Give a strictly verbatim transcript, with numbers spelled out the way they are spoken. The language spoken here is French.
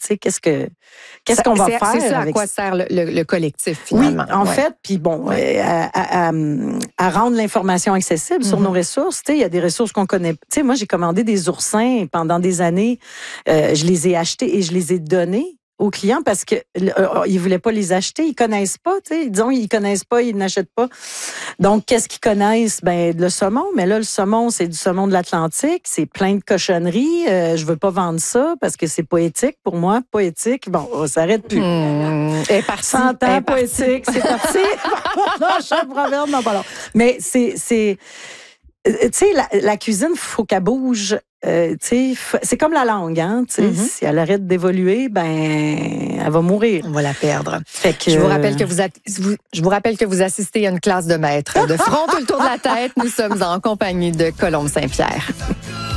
Tu sais, qu'est-ce que qu'est-ce qu'on va c'est, faire? C'est ça à avec quoi sert le, le, le collectif, finalement. Oui, en ouais. fait, puis bon, ouais. à, à, à, à rendre l'information accessible mm-hmm. sur nos ressources. Tu sais, il y a des ressources qu'on connaît. Tu sais, moi, j'ai commandé des oursins pendant des années. Euh, je les ai achetés et je les ai donnés aux clients parce que euh, ils voulaient pas les acheter, ils connaissent pas, tu sais, disons ils connaissent pas, ils n'achètent pas. Donc qu'est-ce qu'ils connaissent? Ben le saumon, mais là le saumon c'est du saumon de l'Atlantique, c'est plein de cochonneries, euh, je veux pas vendre ça parce que c'est pas éthique pour moi, pas éthique. Bon, on s'arrête plus. Mmh, est parti, cent ans pas éthique, c'est parti. Non, je proverbe non pas long. Mais c'est c'est tu sais la, la cuisine, faut qu'elle bouge. Euh, c'est comme la langue, hein, mm-hmm. Si elle arrête d'évoluer, ben, elle va mourir. On va la perdre. Fait que, je, vous rappelle que vous, a... je vous rappelle que vous assistez à une classe de maître de front tout le tour de la tête. Nous sommes en compagnie de Colombe Saint-Pierre.